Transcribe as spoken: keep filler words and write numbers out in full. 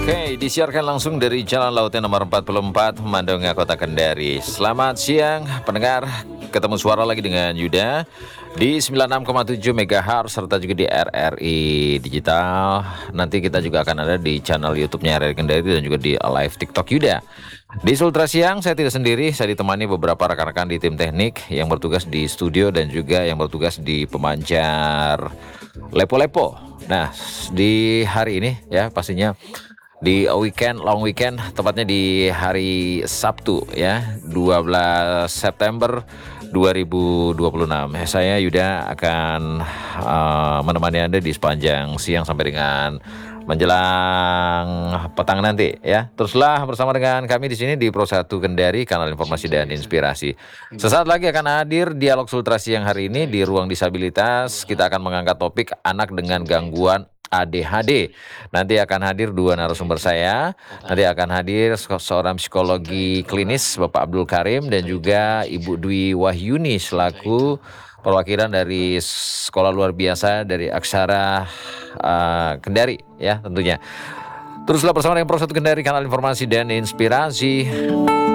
Oke, disiarkan langsung dari Jalan Lautnya nomor empat puluh empat, Mandonga, Kota Kendari. Selamat siang, pendengar. Ketemu suara lagi dengan Yuda di sembilan puluh enam koma tujuh megahertz serta juga di R R I Digital. Nanti kita juga akan ada di channel YouTube-nya R R I Kendari dan juga di live TikTok Yuda. Di Sultra Siang saya tidak sendiri, saya ditemani beberapa rekan-rekan di tim teknik yang bertugas di studio dan juga yang bertugas di pemancar Lepo-Lepo. Nah, di hari ini ya pastinya di weekend, long weekend, tepatnya di hari Sabtu ya, dua belas September dua ribu dua puluh enam. Eh, Saya Yuda akan uh, menemani Anda di sepanjang siang sampai dengan menjelang petang nanti ya. Teruslah bersama dengan kami di sini di Pro satu Kendari, kanal informasi dan inspirasi. Sesaat lagi akan hadir dialog Sultra Siang hari ini di ruang disabilitas. Kita akan mengangkat topik anak dengan gangguan A D H D. Nanti akan hadir dua narasumber saya. Nanti akan hadir seorang psikologi klinis Bapak Abdul Karim dan juga Ibu Dwi Wahyuni selaku perwakilan dari sekolah luar biasa dari Aksara uh, Kendari ya tentunya. Teruslah bersama dengan Pro satu Kendari, kanal informasi dan inspirasi.